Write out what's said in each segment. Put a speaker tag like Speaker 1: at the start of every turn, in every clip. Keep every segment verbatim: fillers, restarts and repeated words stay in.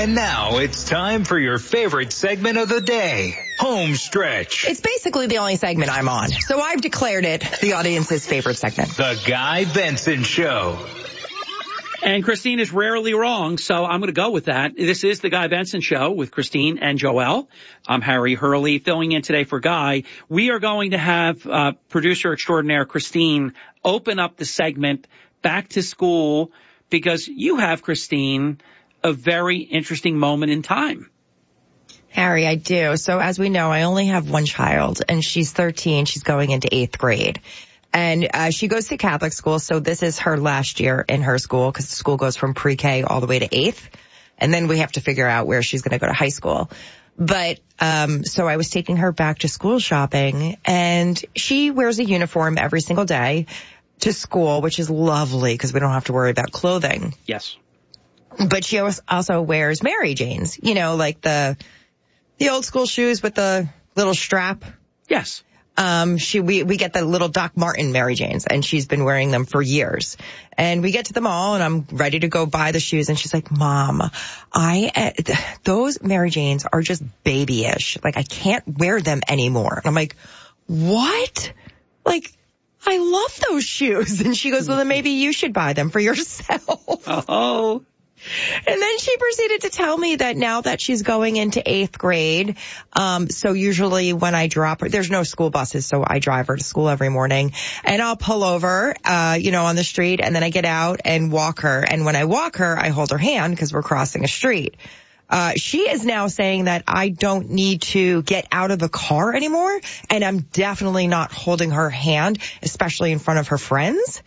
Speaker 1: And now it's time for your favorite segment of the day, Home Stretch.
Speaker 2: It's basically the only segment I'm on, so I've declared it the audience's favorite segment.
Speaker 1: The Guy Benson Show.
Speaker 3: And Christine is rarely wrong, so I'm going to go with that. This is the Guy Benson Show with Christine and Joelle. I'm Harry Hurley, filling in today for Guy. We are going to have uh, producer extraordinaire Christine open up the segment Back to School, because you have, Christine, a very interesting moment in time.
Speaker 2: Harry, I do. So as we know, I only have one child, and she's thirteen. She's going into eighth grade. And uh, she goes to Catholic school, so this is her last year in her school, because the school goes from pre-K all the way to eighth. And then we have to figure out where she's going to go to high school. But um so I was taking her back to school shopping, and she wears a uniform every single day to school, which is lovely because we don't have to worry about clothing.
Speaker 3: Yes.
Speaker 2: But she also wears Mary Janes, you know, like the the old school shoes with the little strap.
Speaker 3: Yes.
Speaker 2: Um, she, we, we get the little Doc Martin Mary Janes, and she's been wearing them for years. And we get to the mall, and I'm ready to go buy the shoes, and she's like, Mom, I, uh, those Mary Janes are just babyish. Like, I can't wear them anymore. And I'm like, what? Like, I love those shoes. And she goes, well, then maybe you should buy them for yourself.
Speaker 3: Oh.
Speaker 2: And then she proceeded to tell me that now that she's going into eighth grade, um, so usually when I drop her, there's no school buses, so I drive her to school every morning, and I'll pull over, uh, you know, on the street, and then I get out and walk her. And when I walk her, I hold her hand because we're crossing a street. Uh, she is now saying that I don't need to get out of the car anymore, and I'm definitely not holding her hand, especially in front of her friends.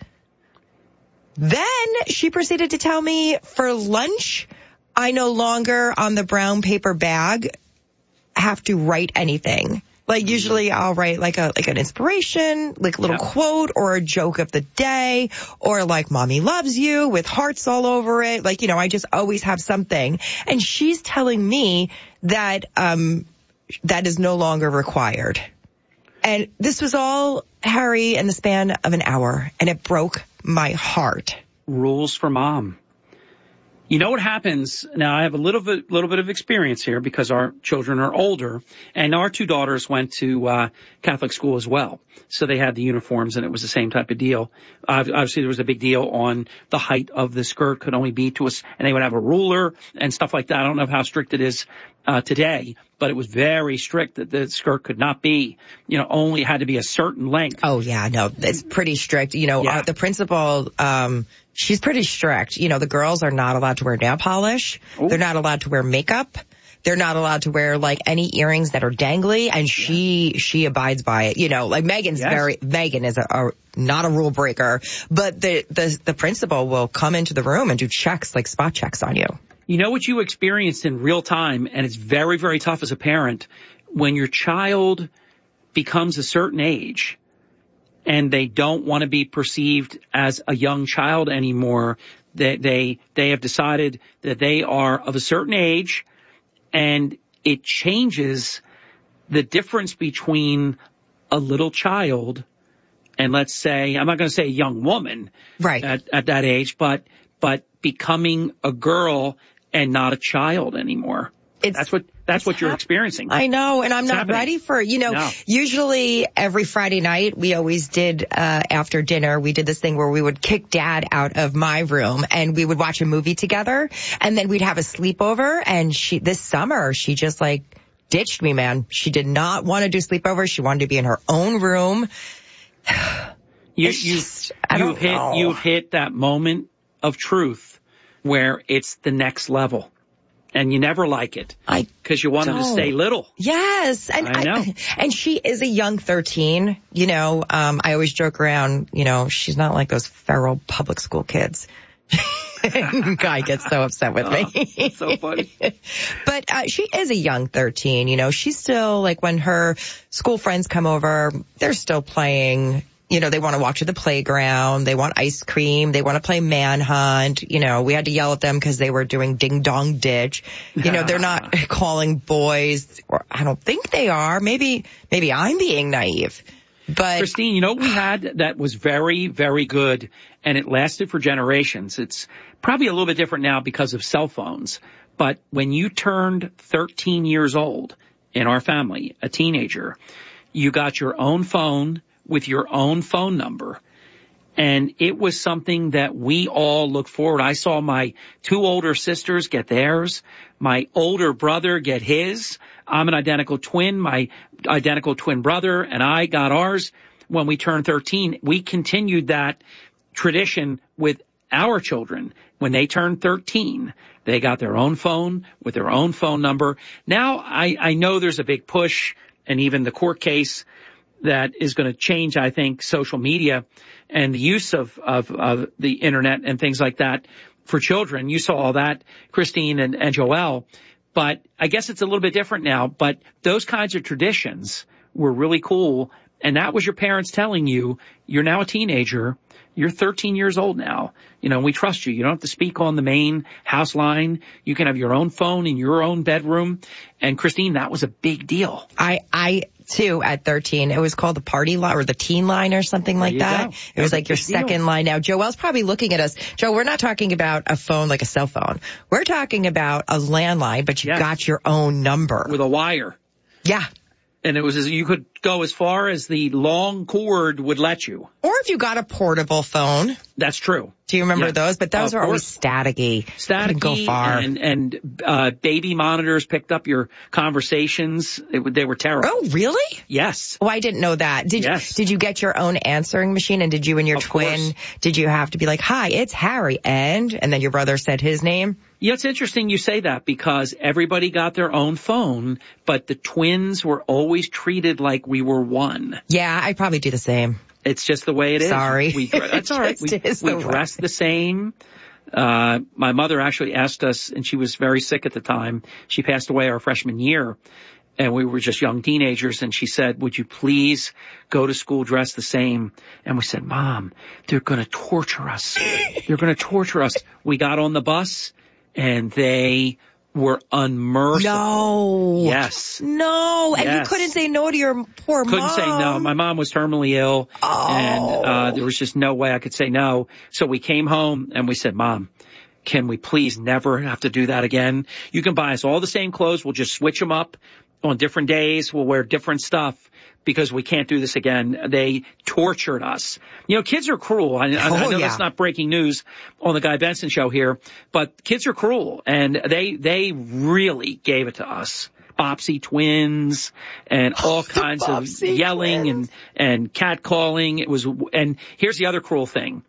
Speaker 2: Then she proceeded to tell me for lunch, I no longer on the brown paper bag have to write anything. Like usually I'll write like a, like an inspiration, like a little yeah. quote or a joke of the day, or like Mommy loves you with hearts all over it. Like, you know, I just always have something. And she's telling me that, um, that is no longer required. And this was all, Harry, in the span of an hour, and it broke my heart.
Speaker 3: Rules for mom. You know what happens? Now, I have a little bit, little bit of experience here because our children are older, and our two daughters went to uh, Catholic school as well. So they had the uniforms, and it was the same type of deal. Uh, obviously, there was a big deal on the height of the skirt could only be to us, and they would have a ruler and stuff like that. I don't know how strict it is uh, today, but it was very strict that the skirt could not be, you know, only had to be a certain length.
Speaker 2: Oh, yeah, no, it's pretty strict. You know,
Speaker 3: yeah.
Speaker 2: uh, the principal, um, she's pretty strict. You know, the girls are not allowed to wear nail polish. Ooh. They're not allowed to wear makeup. They're not allowed to wear, like, any earrings that are dangly, and she, yeah. she abides by it. You know, like, Megan's yes. very, Megan is a, a, not a rule breaker, but the, the, the principal will come into the room and do checks, like spot checks on you.
Speaker 3: You know what you experienced in real time, and it's very, very tough as a parent, when your child becomes a certain age and they don't want to be perceived as a young child anymore. They, they, they have decided that they are of a certain age, and it changes the difference between a little child and, let's say, I'm not going to say a young woman
Speaker 2: right.
Speaker 3: at, at that age, but, but becoming a girl and not a child anymore. It's, that's what that's what you're experiencing.
Speaker 2: I know, and I'm
Speaker 3: it's
Speaker 2: not
Speaker 3: happening.
Speaker 2: ready for it. You know,
Speaker 3: no.
Speaker 2: Usually every Friday night we always did, uh, after dinner, we did this thing where we would kick Dad out of my room and we would watch a movie together, and then we'd have a sleepover. And she, this summer, she just like ditched me, man. She did not want to do sleepover. She wanted to be in her own room.
Speaker 3: you, you,
Speaker 2: just, I
Speaker 3: you've
Speaker 2: don't
Speaker 3: hit,
Speaker 2: know.
Speaker 3: you've hit that moment of truth where it's the next level. And you never like it.
Speaker 2: I
Speaker 3: Because you want
Speaker 2: don't.
Speaker 3: them to stay little.
Speaker 2: Yes. And
Speaker 3: I know.
Speaker 2: I, and she is a young thirteen. You know, um, I always joke around, you know, she's not like those feral public school kids. Guy gets so upset with me.
Speaker 3: Oh, so funny.
Speaker 2: But uh, she is a young thirteen. You know, she's still like when her school friends come over, they're still playing. You know, they want to walk to the playground. They want ice cream. They want to play manhunt. You know, we had to yell at them because they were doing ding dong ditch. You know, they're not calling boys, or I don't think they are. Maybe, maybe I'm being naive. But
Speaker 3: Christine, you know what we had that was very, very good, and it lasted for generations. It's probably a little bit different now because of cell phones. But when you turned thirteen years old in our family, a teenager, you got your own phone with your own phone number. And it was something that we all looked forward. I saw my two older sisters get theirs, my older brother get his. I'm an identical twin. My identical twin brother and I got ours when we turned thirteen. We continued that tradition with our children. When they turned thirteen, they got their own phone with their own phone number. Now, I, I know there's a big push, and even the court case that is going to change, I think, social media and the use of, of, of the internet and things like that for children. You saw all that, Christine and, and Joelle. But I guess it's a little bit different now. But those kinds of traditions were really cool. And that was your parents telling you, you're now a teenager. You're thirteen years old now. You know, we trust you. You don't have to speak on the main house line. You can have your own phone in your own bedroom. And Christine, that was a big deal.
Speaker 2: I, I too, at thirteen, it was called the party line or the teen line or something like that. Go. It was like your second line. Now, Joelle's probably looking at us. Joe, we're not talking about a phone like a cell phone. We're talking about a landline, but you yes. got your own number.
Speaker 3: With a wire.
Speaker 2: Yeah.
Speaker 3: And it was as you could go as far as the long cord would let you.
Speaker 2: Or if you got a portable phone.
Speaker 3: That's true.
Speaker 2: Do you remember
Speaker 3: yeah.
Speaker 2: those? But those
Speaker 3: of
Speaker 2: are always staticky.
Speaker 3: Staticky.
Speaker 2: Couldn't go far.
Speaker 3: And, and uh, baby monitors picked up your conversations. It, they were terrible.
Speaker 2: Oh, really?
Speaker 3: Yes.
Speaker 2: Oh, I didn't know that. Did
Speaker 3: yes.
Speaker 2: you, did you get your own answering machine? And did you and your
Speaker 3: of
Speaker 2: twin,
Speaker 3: course.
Speaker 2: did you have to be like, hi, it's Harry, and? And then your brother said his name?
Speaker 3: Yeah, it's interesting you say that because everybody got their own phone, but the twins were always treated like we were one.
Speaker 2: Yeah, I'd probably do the same.
Speaker 3: It's just the way it is.
Speaker 2: Sorry.
Speaker 3: We, that's all right. We, we dressed the same. Uh, my mother actually asked us, and she was very sick at the time. She passed away our freshman year, and we were just young teenagers, and she said, would you please go to school dressed the same? And we said, Mom, they're going to torture us. They're going to torture us. We got on the bus, and they were unmerciful.
Speaker 2: No.
Speaker 3: Yes.
Speaker 2: No. And
Speaker 3: yes.
Speaker 2: you couldn't say no to your poor
Speaker 3: couldn't
Speaker 2: mom.
Speaker 3: Couldn't say no. My mom was terminally ill.
Speaker 2: Oh.
Speaker 3: And uh, there was just no way I could say no. So we came home and we said, Mom, can we please never have to do that again? You can buy us all the same clothes. We'll just switch them up on different days. We'll wear different stuff because we can't do this again. They tortured us. You know, kids are cruel. I, I,
Speaker 2: oh,
Speaker 3: I know
Speaker 2: yeah.
Speaker 3: that's not breaking news on the Guy Benson show here, but kids are cruel, and they they really gave it to us. Bopsy twins and all kinds of yelling twins. and and catcalling. It was, and here's the other cruel thing: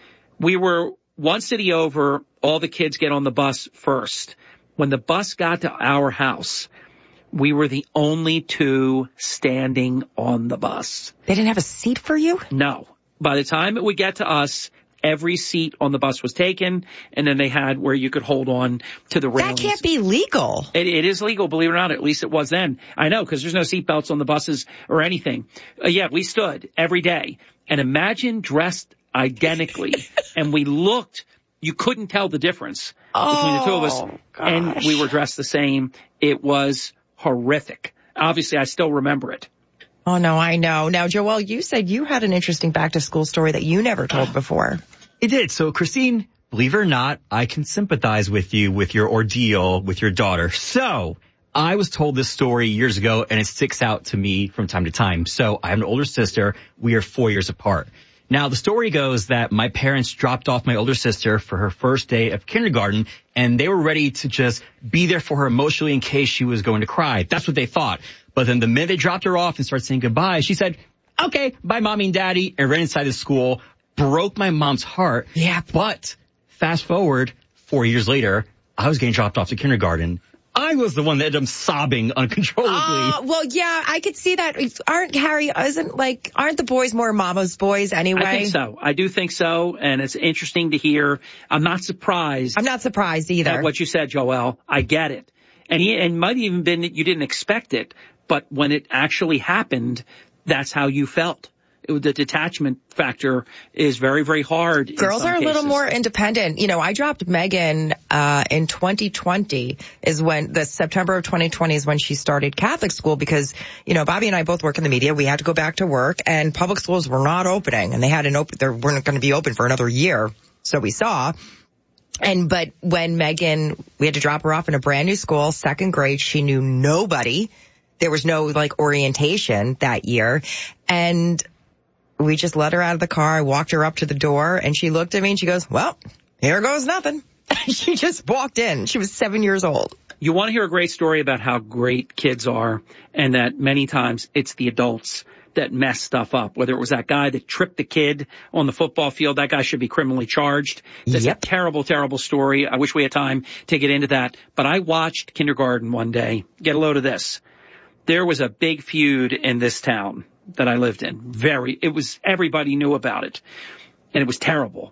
Speaker 3: we were one city over. All the kids get on the bus first. When the bus got to our house, we were the only two standing on the bus.
Speaker 2: They didn't have a seat for you?
Speaker 3: No. By the time it would get to us, every seat on the bus was taken, and then they had where you could hold on to the railings.
Speaker 2: That can't be legal.
Speaker 3: It, it is legal, believe it or not. At least it was then. I know, because there's no seat belts on the buses or anything. Uh, yeah, we stood every day. And imagine dressed identically, and we looked. You couldn't tell the difference
Speaker 2: oh,
Speaker 3: between the two of us,
Speaker 2: gosh.
Speaker 3: and we were dressed the same. It was horrific. Obviously, I still remember it.
Speaker 2: Oh, no, I know. Now, Joelle, you said you had an interesting back-to-school story that you never told before.
Speaker 4: It did. So, Christine, believe it or not, I can sympathize with you with your ordeal with your daughter. So, I was told this story years ago, and it sticks out to me from time to time. So, I have an older sister. We are four years apart. Now, the story goes that my parents dropped off my older sister for her first day of kindergarten, and they were ready to just be there for her emotionally in case she was going to cry. That's what they thought. But then the minute they dropped her off and started saying goodbye, she said, okay, bye, Mommy and Daddy, and ran inside the school. Broke my mom's heart.
Speaker 2: Yeah.
Speaker 4: But fast forward, four years later, I was getting dropped off to kindergarten. I was the one that ended up sobbing uncontrollably.
Speaker 2: Uh, well, yeah, I could see that. Aren't Harry, isn't like, aren't the boys more mama's boys anyway?
Speaker 3: I think so. I do think so. And it's interesting to hear. I'm not surprised.
Speaker 2: I'm not surprised either.
Speaker 3: At what you said, Joelle. I get it. And he, and might even been that you didn't expect it. But when it actually happened, that's how you felt. It, the detachment factor is very, very hard.
Speaker 2: Girls are a
Speaker 3: cases.
Speaker 2: little more independent. You know, I dropped Megan uh in twenty twenty is when the September of twenty twenty is when she started Catholic school because, you know, Bobby and I both work in the media. We had to go back to work and public schools were not opening and they had an open, they weren't going to be open for another year. So we saw. And, but when Megan, we had to drop her off in a brand new school, second grade, she knew nobody. There was no like orientation that year. And we just let her out of the car. I walked her up to the door and she looked at me and she goes, well, here goes nothing. She just walked in. She was seven years old.
Speaker 3: You want to hear a great story about how great kids are and that many times it's the adults that mess stuff up, whether it was that guy that tripped the kid on the football field. That guy should be criminally charged. That's yep. a terrible, terrible story. I wish we had time to get into that. But I watched kindergarten one day. Get a load of this. There was a big feud in this town that I lived in. Very, it was, everybody knew about it. And it was terrible.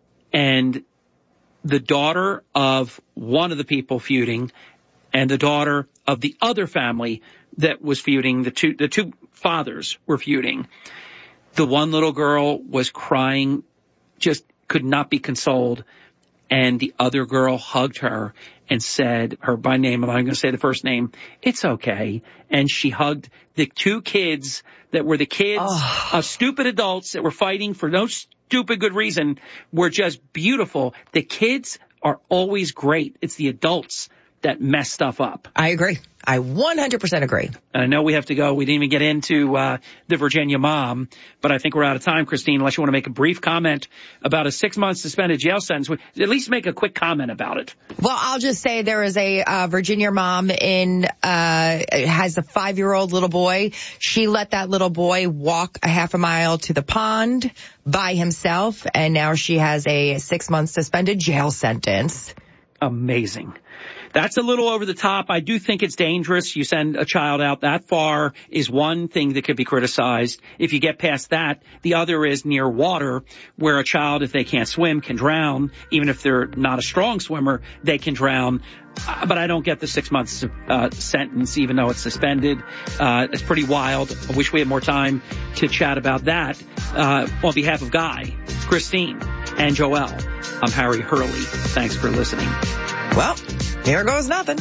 Speaker 3: And the daughter of one of the people feuding and the daughter of the other family that was feuding, the two, the two fathers were feuding. The one little girl was crying, just could not be consoled. And the other girl hugged her and said her by name, and I'm going to say the first name, it's okay. And she hugged the two kids that were the kids oh. of stupid adults that were fighting for no stupid good reason, were just beautiful. The kids are always great. It's the adults that mess stuff up.
Speaker 2: I agree. I one hundred percent agree.
Speaker 3: And I know we have to go. We didn't even get into uh the Virginia mom, but I think we're out of time, Christine, unless you want to make a brief comment about a six-month suspended jail sentence. At least make a quick comment about it.
Speaker 2: Well, I'll just say there is a uh, Virginia mom in, uh has a five-year-old little boy. She let that little boy walk a half a mile to the pond by himself, and now she has a six-month suspended jail sentence.
Speaker 3: Amazing. That's a little over the top. I do think it's dangerous. You send a child out that far is one thing that could be criticized. If you get past that, the other is near water, where a child, if they can't swim, can drown. Even if they're not a strong swimmer, they can drown. Uh, but I don't get the six months uh, sentence, even though it's suspended. Uh, it's pretty wild. I wish we had more time to chat about that. Uh, on behalf of Guy, Christine, and Joelle, I'm Harry Hurley. Thanks for listening.
Speaker 2: Well, here goes nothing.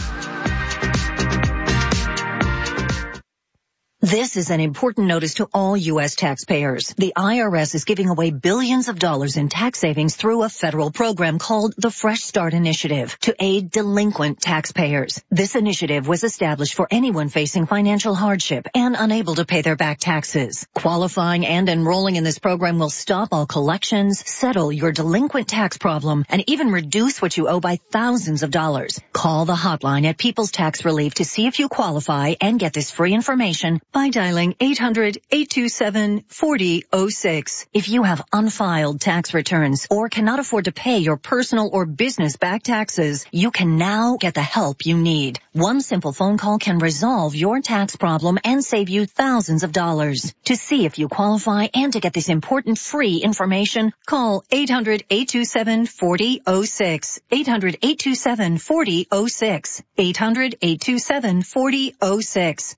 Speaker 5: This is an important notice to all U S taxpayers. The I R S is giving away billions of dollars in tax savings through a federal program called the Fresh Start Initiative to aid delinquent taxpayers. This initiative was established for anyone facing financial hardship and unable to pay their back taxes. Qualifying and enrolling in this program will stop all collections, settle your delinquent tax problem, and even reduce what you owe by thousands of dollars. Call the hotline at People's Tax Relief to see if you qualify and get this free information by dialing eight hundred, eight two seven, four zero zero six. If you have unfiled tax returns or cannot afford to pay your personal or business back taxes, you can now get the help you need. One simple phone call can resolve your tax problem and save you thousands of dollars. To see if you qualify and to get this important free information, call eight hundred, eight two seven, four zero zero six. eight hundred, eight two seven, four zero zero six. eight hundred, eight two seven, four zero zero six.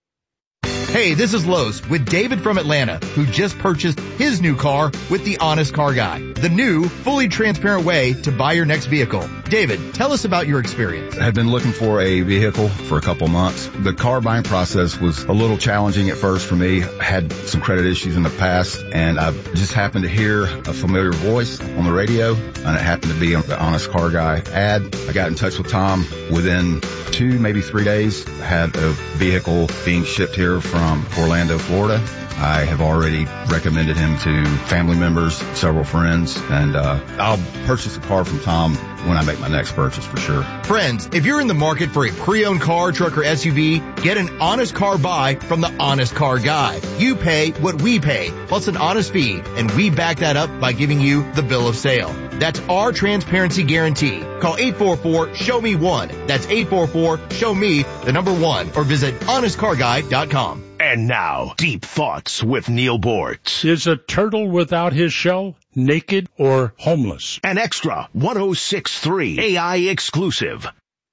Speaker 6: Hey, this is Lowe's with David from Atlanta, who just purchased his new car with the Honest Car Guy, the new, fully transparent way to buy your next vehicle. David, tell us about your experience.
Speaker 7: I had been looking for a vehicle for a couple months. The car buying process was a little challenging at first for me. I had some credit issues in the past, and I just happened to hear a familiar voice on the radio, and it happened to be the Honest Car Guy ad. I got in touch with Tom. Within two, maybe three days, I had a vehicle being shipped here from From Orlando, Florida. I have already recommended him to family members, several friends, and uh I'll purchase a car from Tom when I make my next purchase for sure.
Speaker 6: Friends, if you're in the market for a pre-owned car, truck, or S U V, get an honest car buy from the Honest Car Guy. You pay what we pay, plus an honest fee, and we back that up by giving you the bill of sale. That's our transparency guarantee. Call eight four four, show me one. That's eight four four, show me the number one, or visit honest car guy dot com.
Speaker 8: And now, Deep Thoughts with Neil Bortz.
Speaker 9: Is a turtle without his shell naked or homeless?
Speaker 8: An extra one oh six point three A I exclusive.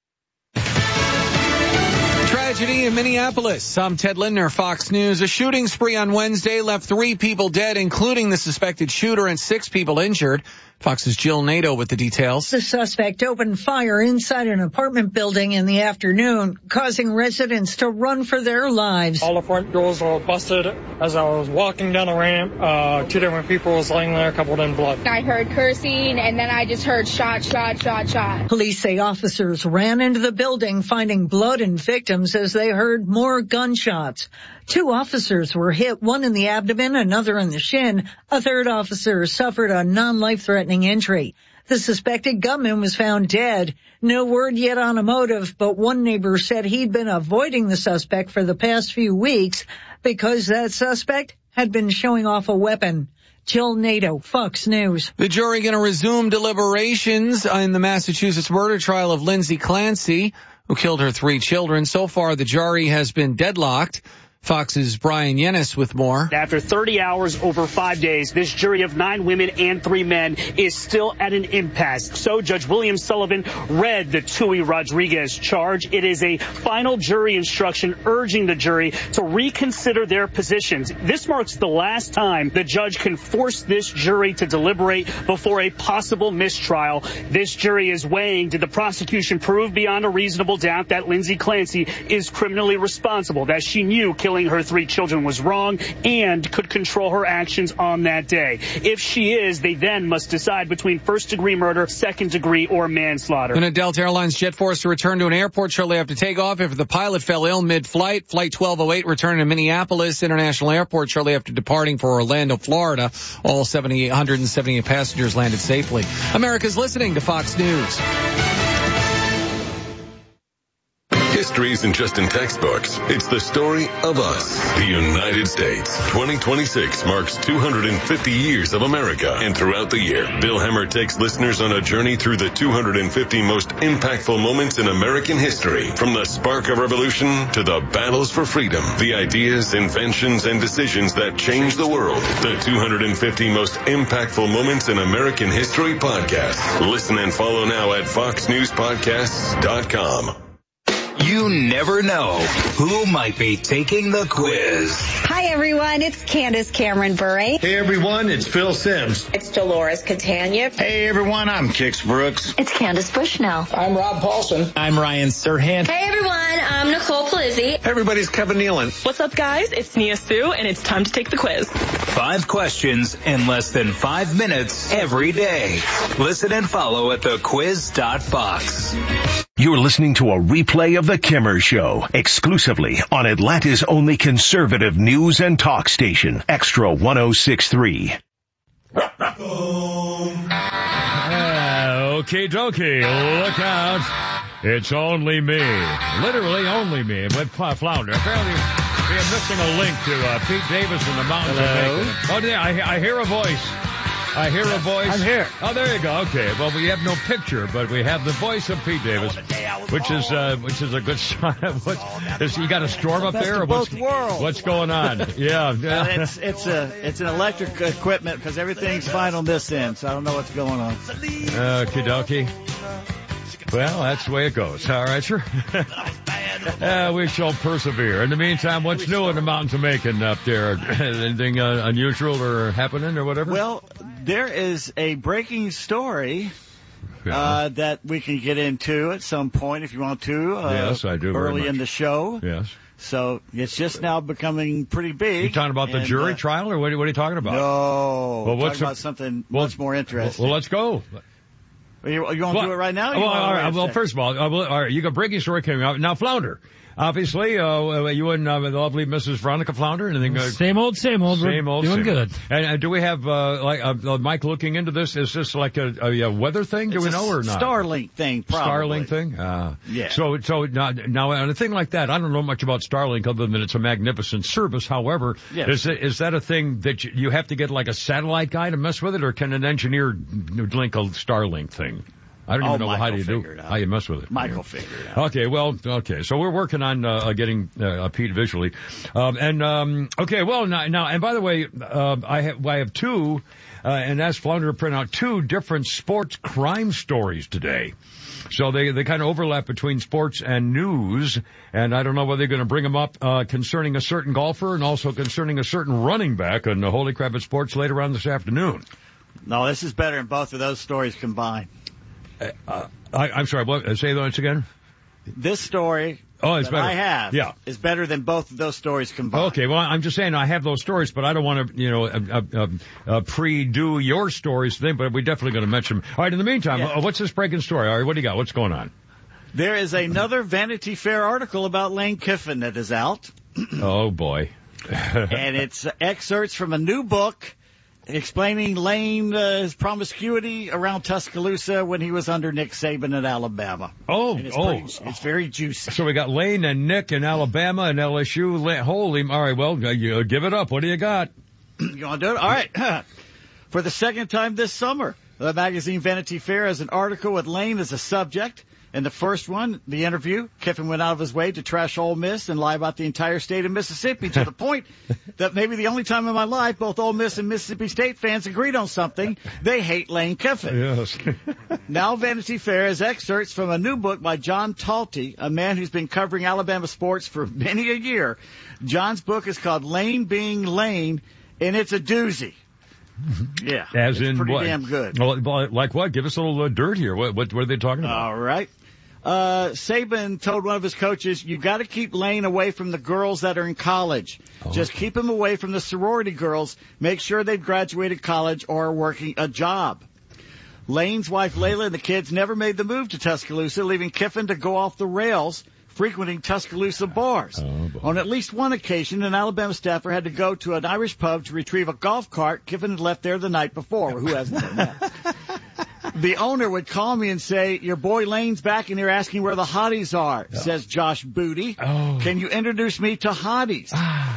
Speaker 10: Tragedy in Minneapolis. I'm Ted Lindner, Fox News. A shooting spree on Wednesday left three people dead, including the suspected shooter, and six people injured. Fox's Jill Nato with the details.
Speaker 11: The suspect opened fire inside an apartment building in the afternoon, causing residents to run for their lives.
Speaker 12: All the front doors were busted. As I was walking down the ramp, uh, two different people was laying there, covered in blood.
Speaker 13: I heard cursing, and then I just heard shot, shot, shot, shot.
Speaker 11: Police say officers ran into the building, finding blood and victims as they heard more gunshots. Two officers were hit, one in the abdomen, another in the shin. A third officer suffered a non-life-threatening injury. The suspected gunman was found dead. No word yet on a motive, but one neighbor said he'd been avoiding the suspect for the past few weeks because that suspect had been showing off a weapon. Jill Nato, Fox News.
Speaker 10: The jury going to resume deliberations in the Massachusetts murder trial of Lindsay Clancy, who killed her three children. So far, the jury has been deadlocked. Fox's Brian Yennis with more.
Speaker 14: After thirty hours over five days, this jury of nine women and three men is still at an impasse. So Judge William Sullivan read the Tui Rodriguez charge. It is a final jury instruction urging the jury to reconsider their positions. This marks the last time the judge can force this jury to deliberate before a possible mistrial. This jury is weighing, did the prosecution prove beyond a reasonable doubt that Lindsay Clancy is criminally responsible, that she knew killing her three children was wrong and could control her actions on that day. If she is, they then must decide between first-degree murder, second-degree, or manslaughter.
Speaker 10: And a Delta Airlines jet forced to return to an airport shortly after takeoff after the pilot fell ill mid-flight. Flight twelve oh eight returned to Minneapolis International Airport shortly after departing for Orlando, Florida. All one hundred seventy-eight passengers landed safely. America's listening to Fox News.
Speaker 15: History isn't just in textbooks. It's the story of us, the United States. twenty twenty-six marks two hundred fifty years of America, and throughout the year, Bill Hemmer takes listeners on a journey through the two hundred fifty most impactful moments in American history. From the spark of revolution to the battles for freedom, the ideas, inventions, and decisions that changed the world. The two hundred fifty most impactful moments in American history podcast. Listen and follow now at fox news podcasts dot com.
Speaker 1: You never know who might be taking the quiz.
Speaker 16: Hi, everyone. It's Candace Cameron Bure.
Speaker 17: Hey, everyone. It's Phil Sims.
Speaker 18: It's Dolores Catania.
Speaker 19: Hey, everyone. I'm Kix Brooks.
Speaker 20: It's Candace Bushnell.
Speaker 21: I'm Rob Paulson.
Speaker 22: I'm Ryan Serhant.
Speaker 23: Hey, everyone. I'm Nicole Plizzi.
Speaker 24: Hey, everybody. It's Kevin Nealon.
Speaker 25: What's up, guys? It's Nia Sue, and it's time to take the quiz.
Speaker 1: Five questions in less than five minutes every day. Listen and follow at the quiz dot fox.
Speaker 8: You're listening to a replay of The Kimmer Show, exclusively on Atlanta's only conservative news and talk station, Extra one oh six point three.
Speaker 9: Uh, okie dokie, look out. It's only me. Literally only me with Flounder. Apparently, we are missing a link to uh, Pete Davis and the Mountains
Speaker 26: Hello?
Speaker 9: of Macon. Oh, yeah, I, I hear a voice. I hear a voice.
Speaker 26: I'm here.
Speaker 9: Oh, there you go. Okay. Well, we have no picture, but we have the voice of Pete Davis, which is uh, which is a good sign. What, is, you got a storm up there? Or what's,
Speaker 26: both worlds.
Speaker 9: What's going on? Yeah.
Speaker 26: Well, it's it's a it's an electric equipment because everything's fine on this end, so I don't know what's going on.
Speaker 9: Okie dokie. Well, that's the way it goes. All right, sure. uh, we shall persevere. In the meantime, what's new in the Mountains of Macon up there? Anything uh, unusual or happening or whatever?
Speaker 26: Well, there is a breaking story
Speaker 9: yeah.
Speaker 26: uh, that we can get into at some point if you want to. Uh,
Speaker 9: yes, I do.
Speaker 26: Early in the show.
Speaker 9: Yes.
Speaker 26: So it's just now becoming pretty big.
Speaker 9: You talking about the
Speaker 26: and,
Speaker 9: jury
Speaker 26: uh,
Speaker 9: trial, or what, what are you talking about?
Speaker 26: No.
Speaker 9: Well, what's
Speaker 26: talking about
Speaker 9: the,
Speaker 26: something
Speaker 9: well,
Speaker 26: much more interesting.
Speaker 9: Well, let's go.
Speaker 26: You, you want to
Speaker 9: well,
Speaker 26: do it right now? Or you
Speaker 9: well,
Speaker 26: want
Speaker 9: all
Speaker 26: to
Speaker 9: right, well first of all, uh, well, all right, you got breaking story coming out. Now, Flounder. Obviously, uh, you and uh, the lovely Missus Veronica Flounder. Anything? Uh,
Speaker 27: same old, same old.
Speaker 9: Same
Speaker 27: We're
Speaker 9: old,
Speaker 27: doing
Speaker 9: same
Speaker 27: good.
Speaker 9: Old. And uh, do we have uh, like uh, uh, Mike looking into this? Is this like a, a, a weather thing? Do
Speaker 26: it's
Speaker 9: we know or not?
Speaker 26: Starlink thing, probably.
Speaker 9: Starlink thing. Uh,
Speaker 26: yeah.
Speaker 9: So, so now, now on a thing like that, I don't know much about Starlink other than it's a magnificent service. However,
Speaker 26: yes.
Speaker 9: is it, is that a thing that you, you have to get like a satellite guy to mess with it, or can an engineer link a Starlink thing? I don't
Speaker 26: oh,
Speaker 9: even know
Speaker 26: Michael
Speaker 9: how do you do
Speaker 26: it
Speaker 9: how you mess with it.
Speaker 26: Michael figured it out.
Speaker 9: Okay, well, okay, so we're working on uh, getting uh, Pete visually, um, and um, okay, well now, now, and by the way, uh, I have I have two, uh, and asked Flounder to print out two different sports crime stories today. So they they kind of overlap between sports and news, and I don't know whether they're going to bring them up uh, concerning a certain golfer and also concerning a certain running back on the Holy Crap at Sports later on this afternoon.
Speaker 26: No, this is better than both of those stories combined.
Speaker 9: Uh, uh, I, I'm sorry, what? Say those again?
Speaker 26: This story
Speaker 9: oh, it's
Speaker 26: that
Speaker 9: better.
Speaker 26: I have
Speaker 9: yeah.
Speaker 26: is better than both of those stories combined.
Speaker 9: Okay, well, I'm just saying I have those stories, but I don't want to, you know, uh, uh, uh, pre-do your stories today, but we're definitely going to mention them. All right, in the meantime, yeah. uh, what's this breaking story? All right, what do you got? What's going on?
Speaker 26: There is another Vanity Fair article about Lane Kiffin that is out.
Speaker 9: Oh, boy.
Speaker 26: And it's excerpts from a new book explaining Lane, uh, his promiscuity around Tuscaloosa when he was under Nick Saban at Alabama.
Speaker 9: Oh,
Speaker 26: it's
Speaker 9: oh.
Speaker 26: Pretty, it's very juicy.
Speaker 9: So we got Lane and Nick in Alabama and L S U. Holy, all right, well, you, give it up. What do you got?
Speaker 26: You want to do it? All right. For the second time this summer, the magazine Vanity Fair has an article with Lane as a subject. In the first one, the interview, Kiffin went out of his way to trash Ole Miss and lie about the entire state of Mississippi to the point that maybe the only time in my life both Ole Miss and Mississippi State fans agreed on something. They hate Lane Kiffin.
Speaker 9: Yes.
Speaker 26: Now Vanity Fair has excerpts from a new book by John Talty, a man who's been covering Alabama sports for many a year. John's book is called Lane Being Lane, and it's a doozy. Yeah.
Speaker 9: As
Speaker 26: it's
Speaker 9: in
Speaker 26: pretty
Speaker 9: what?
Speaker 26: damn good.
Speaker 9: Well, like what? Give us a little uh, dirt here. What, what, what are they talking about?
Speaker 26: All right. Uh, Saban told one of his coaches, you got to keep Lane away from the girls that are in college. Oh. Just keep him away from the sorority girls. Make sure they've graduated college or are working a job. Lane's wife, Layla, and the kids never made the move to Tuscaloosa, leaving Kiffin to go off the rails, frequenting Tuscaloosa bars. Oh, on at least one occasion, an Alabama staffer had to go to an Irish pub to retrieve a golf cart Kiffin had left there the night before. Who hasn't done that? The owner would call me and say, your boy Lane's back in here asking where the hotties are, oh. says Josh Booty. Oh. Can you introduce me to hotties?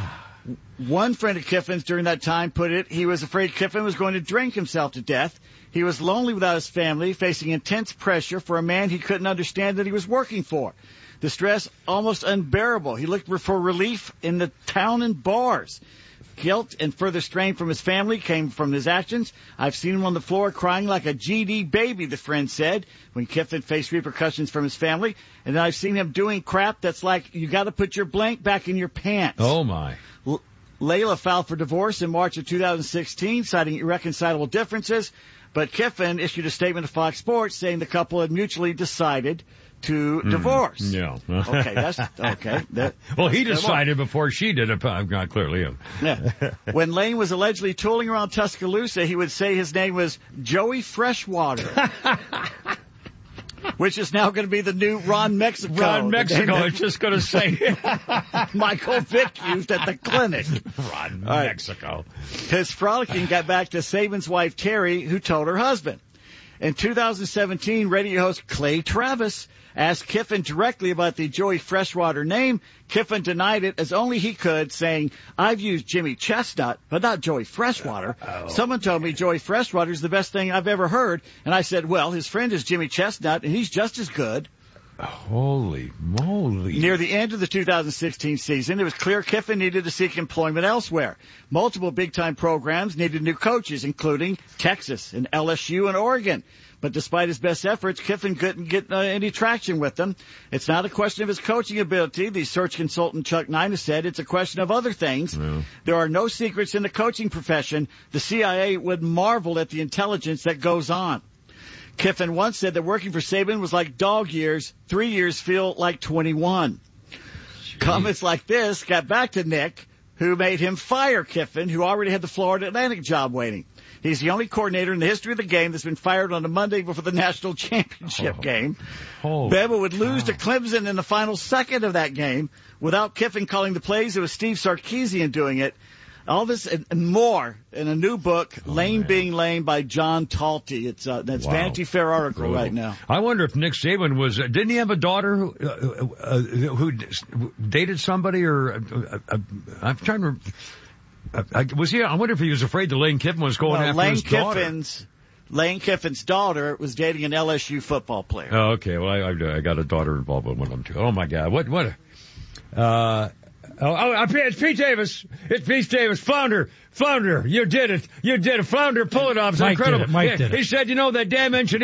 Speaker 26: One friend of Kiffin's during that time put it, he was afraid Kiffin was going to drink himself to death. He was lonely without his family, facing intense pressure for a man he couldn't understand that he was working for. The stress almost unbearable. He looked for relief in the town and bars. Guilt and further strain from his family came from his actions. I've seen him on the floor crying like a G D baby, the friend said, when Kiffin faced repercussions from his family. And then I've seen him doing crap that's like, you got to put your blank back in your pants.
Speaker 9: Oh, my.
Speaker 26: L- Layla filed for divorce in March of two thousand sixteen, citing irreconcilable differences. But Kiffin issued a statement to Fox Sports saying the couple had mutually decided to
Speaker 9: mm,
Speaker 26: divorce.
Speaker 9: Yeah.
Speaker 26: Okay, that's okay. That,
Speaker 9: well, he decided before she did it. Not clearly him.
Speaker 26: Yeah. When Lane was allegedly tooling around Tuscaloosa, he would say his name was Joey Freshwater, which is now going to be the new Ron Mexico.
Speaker 9: Ron Mexico. I was just going to say
Speaker 26: Michael Vick used at the clinic.
Speaker 9: Ron right. Mexico.
Speaker 26: His frolicking got back to Saban's wife Terry, who told her husband. In two thousand seventeen, radio host Clay Travis asked Kiffin directly about the Joey Freshwater name. Kiffin denied it as only he could, saying, I've used Jimmy Chestnut, but not Joey Freshwater. Oh. Someone told me Joey Freshwater is the best thing I've ever heard. And I said, well, his friend is Jimmy Chestnut, and he's just as good.
Speaker 9: Holy moly.
Speaker 26: Near the end of the two thousand sixteen season, it was clear Kiffin needed to seek employment elsewhere. Multiple big-time programs needed new coaches, including Texas and L S U and Oregon. But despite his best efforts, Kiffin couldn't get uh, any traction with them. It's not a question of his coaching ability, the search consultant Chuck Nina said. It's a question of other things. Yeah. There are no secrets in the coaching profession. The C I A would marvel at the intelligence that goes on. Kiffin once said that working for Saban was like dog years. Three years feel like twenty-one. Jeez. Comments like this got back to Nick, who made him fire Kiffin, who already had the Florida Atlantic job waiting. He's the only coordinator in the history of the game that's been fired on a Monday before the national championship oh. game. Oh, Bama would lose God. to Clemson in the final second of that game without Kiffin calling the plays. It was Steve Sarkisian doing it. All this and more in a new book, oh, Lane man. Being Lane by John Talty. It's uh, that's wow. Vanity Fair article Brutal. right now.
Speaker 9: I wonder if Nick Saban was, uh, didn't he have a daughter who, uh, uh, who dated somebody or, uh, uh, I'm trying to, uh, I, was he, I wonder if he was afraid that Lane Kiffin was going
Speaker 26: well,
Speaker 9: after
Speaker 26: Lane
Speaker 9: his
Speaker 26: Kiffin's,
Speaker 9: daughter.
Speaker 26: Lane Kiffin's daughter was dating an L S U football player.
Speaker 9: Oh, okay. Well, I, I, I got a daughter involved with one of them too. Oh my God. What, what, uh, Oh, oh, it's Pete Davis. It's Pete Davis. Flounder. Flounder. You did it. You did it. Flounder pull-it-offs.
Speaker 4: Mike
Speaker 9: Incredible.
Speaker 4: Did it. Mike
Speaker 9: he,
Speaker 4: did it.
Speaker 9: He said, you know, that damn engineer